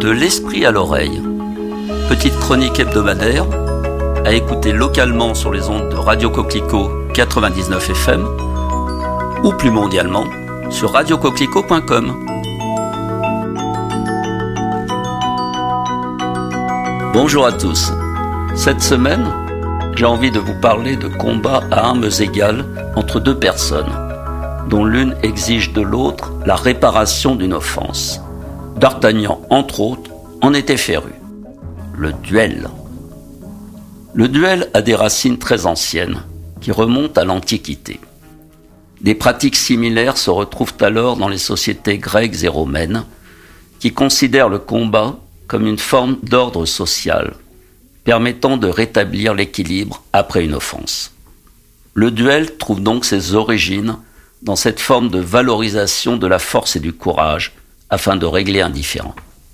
De l'esprit à l'oreille. Petite chronique hebdomadaire à écouter localement sur les ondes de Radio Coquelicot 99 FM ou plus mondialement sur radiocoquelicot.com. Bonjour à tous. Cette semaine, j'ai envie de vous parler de combats à armes égales entre deux personnes, dont l'une exige de l'autre la réparation d'une offense. D'Artagnan, entre autres, en était féru. Le duel. Le duel a des racines très anciennes, qui remontent à l'Antiquité. Des pratiques similaires se retrouvent alors dans les sociétés grecques et romaines, qui considèrent le combat comme une forme d'ordre social, permettant de rétablir l'équilibre après une offense. Le duel trouve donc ses origines dans cette forme de valorisation de la force et du courage afin de régler un différend.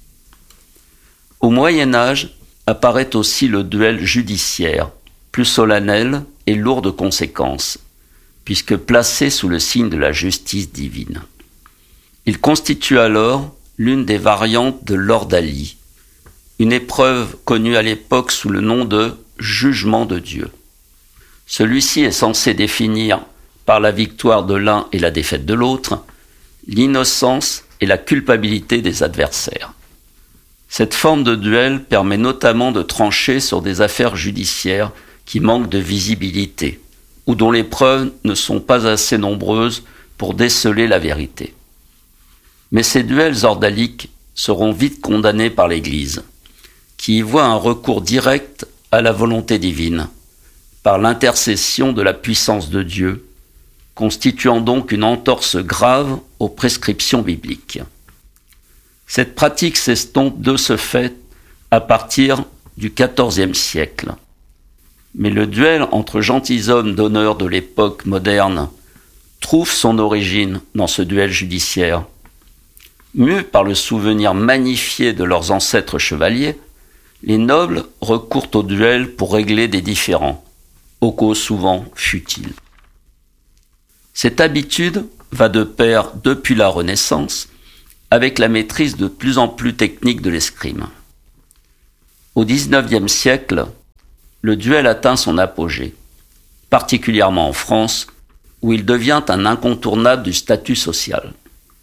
Au Moyen-Âge apparaît aussi le duel judiciaire, plus solennel et lourd de conséquences, puisque placé sous le signe de la justice divine. Il constitue alors l'une des variantes de l'ordalie, une épreuve connue à l'époque sous le nom de jugement de Dieu. Celui-ci est censé définir, par la victoire de l'un et la défaite de l'autre, l'innocence et la culpabilité des adversaires. Cette forme de duel permet notamment de trancher sur des affaires judiciaires qui manquent de visibilité ou dont les preuves ne sont pas assez nombreuses pour déceler la vérité. Mais ces duels ordaliques seront vite condamnés par l'Église, qui y voit un recours direct à la volonté divine, par l'intercession de la puissance de Dieu, constituant donc une entorse grave aux prescriptions bibliques. Cette pratique s'estompe de ce fait à partir du XIVe siècle. Mais le duel entre gentilshommes d'honneur de l'époque moderne trouve son origine dans ce duel judiciaire. Mus par le souvenir magnifié de leurs ancêtres chevaliers, les nobles recourent au duel pour régler des différends, aux causes souvent futiles. Cette habitude va de pair depuis la Renaissance avec la maîtrise de plus en plus technique de l'escrime. Au XIXe siècle, le duel atteint son apogée, particulièrement en France, où il devient un incontournable du statut social.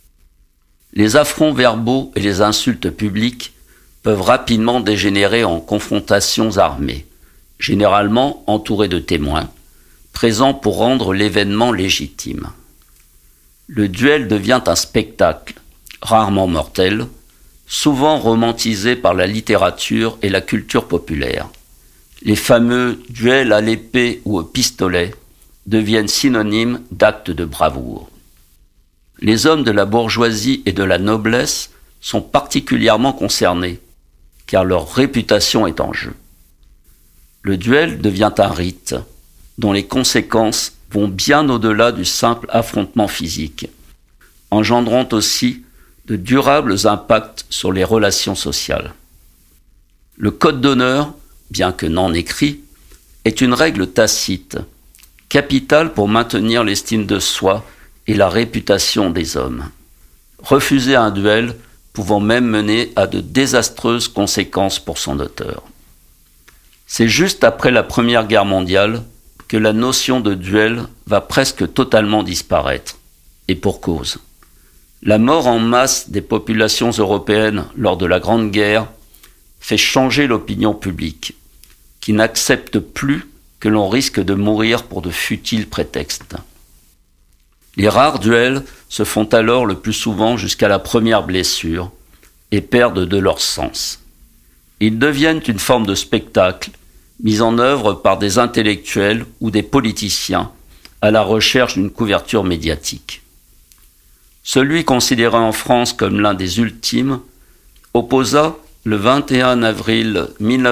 Les affronts verbaux et les insultes publiques peuvent rapidement dégénérer en confrontations armées, généralement entourées de témoins, présents pour rendre l'événement légitime. Le duel devient un spectacle, rarement mortel, souvent romantisé par la littérature et la culture populaire. Les fameux duels à l'épée ou au pistolet deviennent synonymes d'actes de bravoure. Les hommes de la bourgeoisie et de la noblesse sont particulièrement concernés, car leur réputation est en jeu. Le duel devient un rite, dont les conséquences vont bien au-delà du simple affrontement physique, engendrant aussi de durables impacts sur les relations sociales. Le code d'honneur, bien que non écrit, est une règle tacite, capitale pour maintenir l'estime de soi et la réputation des hommes. Refuser un duel pouvant même mener à de désastreuses conséquences pour son auteur. C'est juste après la Première Guerre mondiale que la notion de duel va presque totalement disparaître, et pour cause. La mort en masse des populations européennes lors de la Grande Guerre fait changer l'opinion publique, qui n'accepte plus que l'on risque de mourir pour de futiles prétextes. Les rares duels se font alors le plus souvent jusqu'à la première blessure et perdent de leur sens. Ils deviennent une forme de spectacle mis en œuvre par des intellectuels ou des politiciens à la recherche d'une couverture médiatique. Celui considéré en France comme l'un des ultimes opposa le 21 avril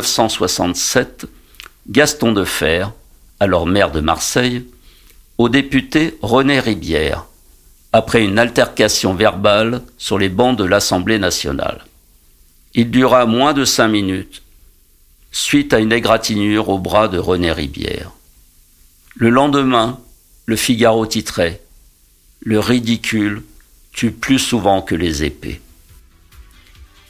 1967 Gaston Defferre, alors maire de Marseille, au député René Ribière, après une altercation verbale sur les bancs de l'Assemblée nationale. Il dura moins de 5 minutes, suite à une égratignure au bras de René Ribière. Le lendemain, le Figaro titrait « Le ridicule tue plus souvent que les épées ».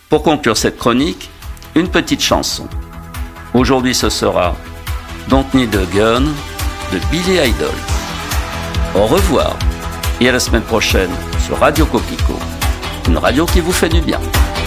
Pour conclure cette chronique, une petite chanson. Aujourd'hui ce sera Don't Need a Gun de Billy Idol. Au revoir et à la semaine prochaine sur Radio Coquelicot, une radio qui vous fait du bien.